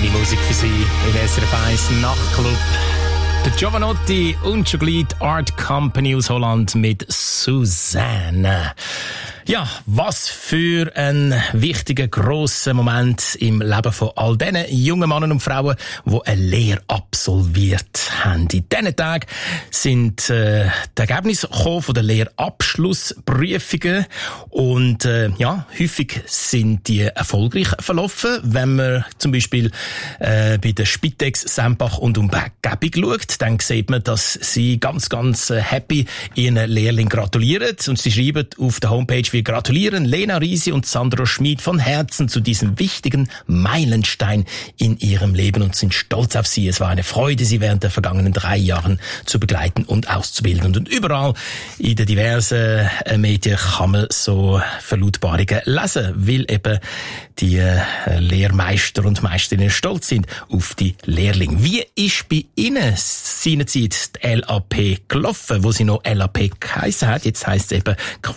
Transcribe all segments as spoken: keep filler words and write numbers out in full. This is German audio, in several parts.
Musik für Sie im S R F eins Nachtclub. Der Giovanotti und schon gleich die Art Company aus Holland mit Susanne. Ja, was für ein wichtiger, grosser Moment im Leben von all diesen jungen Männern und Frauen, die eine Lehre absolviert haben. In diesen Tagen sind äh, die Ergebnisse gekommen von den Lehrabschlussprüfungen und äh, ja, häufig sind die erfolgreich verlaufen. Wenn man zum Beispiel äh, bei der Spitex Sempach und Umgebung schaut, dann sieht man, dass sie ganz, ganz happy ihren Lehrling gratulieren und sie schreiben auf der Homepage: Wir gratulieren Lena Riesi und Sandro Schmid von Herzen zu diesem wichtigen Meilenstein in ihrem Leben und sind stolz auf sie. Es war eine Freude, sie während der vergangenen drei Jahren zu begleiten und auszubilden. Und überall in den diversen Medien kann man so Verlautbarungen lesen, weil eben die Lehrmeister und Meisterinnen stolz sind auf die Lehrlinge. Wie ist bei Ihnen seinerzeit die L A P gelaufen, wo sie noch L A P geheissen hat? Jetzt heisst es eben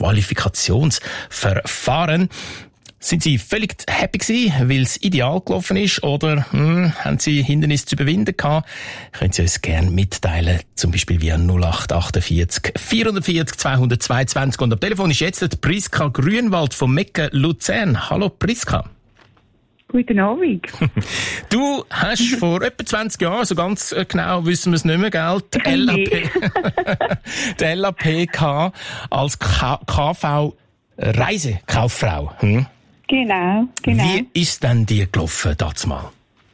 Qualifikationsverfahren. Sind Sie völlig happy gewesen, weil es ideal gelaufen ist, oder hm, haben Sie Hindernisse zu überwinden gehabt? Können Sie uns gerne mitteilen, zum Beispiel via null acht achtundvierzig vierundvierzig zweihundertzweiundzwanzig. Und am Telefon ist jetzt die Priska Grünwald von Mecken Luzern. Hallo Priska. Guten Abend. Du hast vor etwa zwanzig Jahren, so ganz genau wissen wir es nicht mehr, gell, die L A P, die L A P gehabt als K V-Reisekauffrau. Hm? Genau, genau. Wie ist denn die gelaufen, das mal?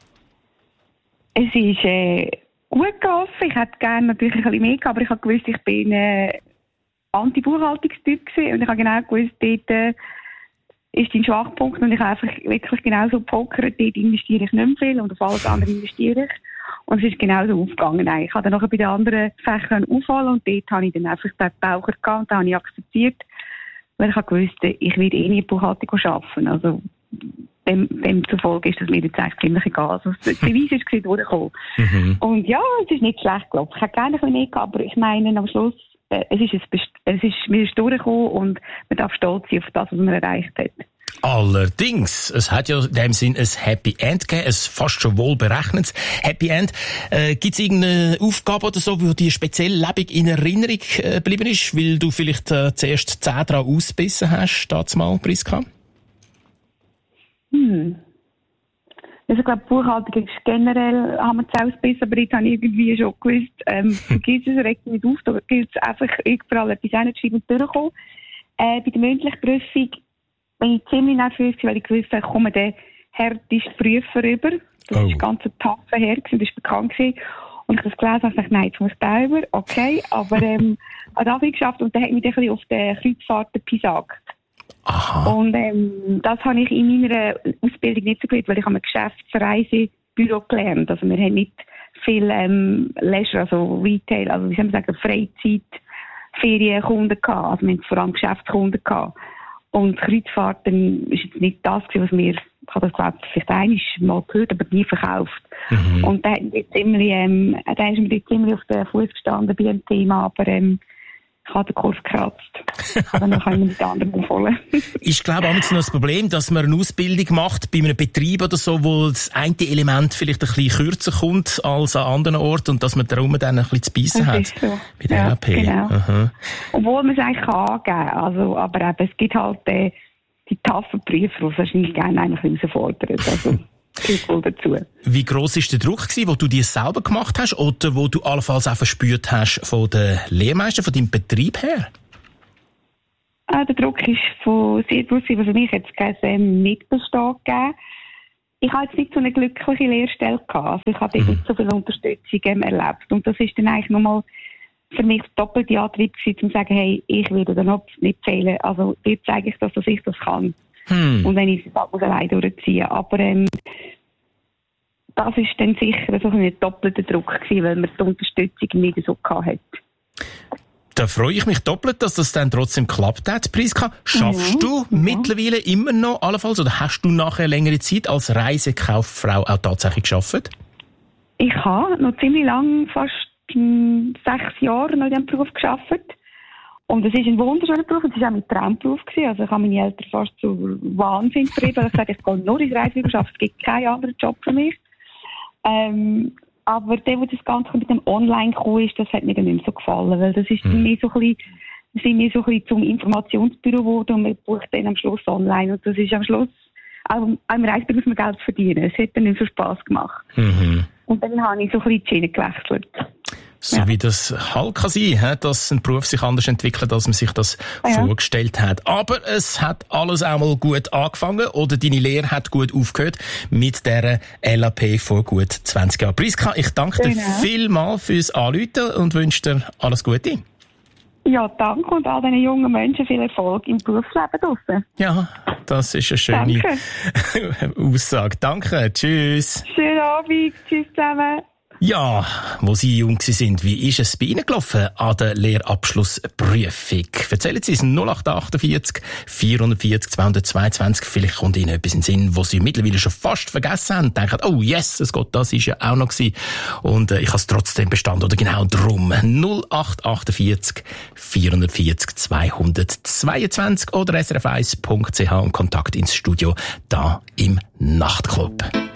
Es ist äh, gut gelaufen. Ich hätte gerne natürlich ein bisschen mehr gehabt, aber ich habe gewusst, ich bin äh, Anti-Buchhaltungstyp gewesen und ich habe genau gewusst, dort äh, ist dein Schwachpunkt und ich habe einfach wirklich genauso gepokert, dort investiere ich nicht mehr viel und auf alles andere investiere ich. Und es ist genauso aufgegangen. Ich habe dann nachher bei den anderen Fächern auffallen und dort habe ich dann einfach den Taucher gehabt und den habe ich akzeptiert, weil ich habe gewusst, ich werde eh nie Buchhaltung arbeiten. Also dem, dem zufolge ist das mir jetzt eigentlich ziemlich egal. Also das Beweis ist durchgekommen. Mhm. Und ja, es ist nicht schlecht gelaufen. Ich hätte gerne ein bisschen mehr gehabt, aber ich meine, am Schluss, äh, es ist, es ist, mir ist durchgekommen und man darf stolz sein auf das, was man erreicht hat. Allerdings, es hat ja in dem Sinn ein Happy End gegeben, ein fast schon wohl berechnetes Happy End. Äh, Gibt es irgendeine Aufgabe oder so, die dir speziell lebendig in Erinnerung äh, geblieben ist, weil du vielleicht äh, zuerst zehn daran ausgebissen hast, dazu mal, Priska? Hm. Also ich glaube, Buchhaltung ist generell, haben wir es ausgebissen, aber jetzt habe ich irgendwie schon gewusst, ähm, vergiss es, regt mich nicht auf, da gilt es einfach überall etwas hinzuschreiben und durchkommen. Äh, bei der mündlichen Prüfung bin ich ziemlich nervös, weil ich gewusst habe, ich komme den härtesten Prüfer rüber. Das war oh. ein ganz taffer Herr, das war bekannt gewesen. Und ich habe das gelesen und dachte, nein, jetzt muss ich da über. Okay, aber ähm, habe das geschafft und dann hat mich ein bisschen auf der Kreuzfahrt besagt. Aha. Und ähm, das habe ich in meiner Ausbildung nicht so gelernt, weil ich habe ein Geschäftsreisebüro gelernt. Also wir haben nicht viel ähm, Leisure, also Retail, also wie soll man sagen, Freizeit, Ferienkunden gehabt. Also wir haben vor allem Geschäftskunden gehabt. Und Kreuzfahrten ist jetzt nicht das, was mir, ich habe das glaube ich vielleicht einmal mal gehört, aber nie verkauft. Mhm. Und da ist ziemlich, ähm, da ist mir ziemlich auf den Fuß gestanden bei dem Thema, aber ähm, ich habe den Kurs gekratzt. Aber dann kann ich mit den anderen empfohlen. Ich glaube auch noch das Problem, dass man eine Ausbildung macht bei einem Betrieb oder so, wo das eine Element vielleicht ein bisschen kürzer kommt als an anderen Orten und dass man darum dann ein bisschen zu beißen hat. So. Bei der ja, L A P. Genau. Aha. Obwohl man es eigentlich kann angeben. Also, aber eben, es gibt halt äh, die taffen Prüfer, die wahrscheinlich gerne einfach herausfordern. Also, gehört wohl dazu. Wie gross war der Druck, den du dir selber gemacht hast oder wo du allenfalls auch verspürt hast von den Lehrmeistern, von deinem Betrieb her? Ah, der Druck ist von sehr groß. Also mich hat es keinen Mitbestehen gegeben. Ich habe jetzt nicht so eine glückliche Lehrstelle gehabt. Also ich habe mhm. nicht so viel Unterstützung erlebt. Und das ist dann eigentlich nochmal für mich der doppelte Antrieb gewesen, um zu sagen, hey, ich werde dann nicht fehlen. Also dir zeige ich das, dass ich das kann. Hm. Und wenn ich es halt allein durchziehen. Aber ähm, das ist dann sicher so ein doppelter Druck gewesen, weil man die Unterstützung nicht so gehabt hat. Da freue ich mich doppelt, dass das dann trotzdem geklappt hat. Priska, schaffst ja, du ja. mittlerweile immer noch allenfalls oder hast du nachher längere Zeit als Reisekauffrau auch tatsächlich gearbeitet? Ich habe noch ziemlich lang, fast mh, sechs Jahre noch in diesem Beruf gearbeitet. Und es ist ein wunderschöner Beruf, es war auch mein Traumberuf gewesen. Also ich habe meine Eltern fast zu Wahnsinn getrieben. Ich habe gesagt, ich gehe nur ins Reisebüro arbeiten, es gibt keinen anderen Job für mich. Ähm, aber der, wo das Ganze mit dem Online gekommen ist, das hat mir dann nicht mehr so gefallen, weil das ist mhm. mehr so ein bisschen, sind wir so ein bisschen zum Informationsbüro geworden und man bucht dann am Schluss online. Und das ist am Schluss, auch am Reisebüro muss man Geld verdienen. Es hat dann nicht so Spass gemacht. Mhm. Und dann habe ich so ein bisschen die Schiene gewechselt. So ja. wie das halt kann sein, dass ein Beruf sich anders entwickelt, als man sich das ja. vorgestellt hat. Aber es hat alles auch mal gut angefangen oder deine Lehre hat gut aufgehört mit der L A P vor gut zwanzig Jahren. Priska, ich danke dir genau. vielmals fürs Anrufen und wünsche dir alles Gute. Ja, danke und all diesen jungen Menschen viel Erfolg im Berufsleben draussen. Ja, das ist eine schöne danke. Aussage. Danke, tschüss. Schönen Abend, tschüss zusammen. Ja, wo Sie jung sind, wie ist es bei Ihnen gelaufen an der Lehrabschlussprüfung? Erzählen Sie es null acht achtundvierzig vierhundertvierzig zweihundertzweiundzwanzig. Vielleicht kommt Ihnen etwas in den Sinn, was Sie mittlerweile schon fast vergessen haben. Denken, oh yes, es Gott, das ist ja auch noch gewesen. Und äh, ich habe es trotzdem bestanden. Oder genau drum. null acht achtundvierzig vierhundertvierzig zweihundertzweiundzwanzig oder s r f eins punkt c h und Kontakt ins Studio da im Nachtclub.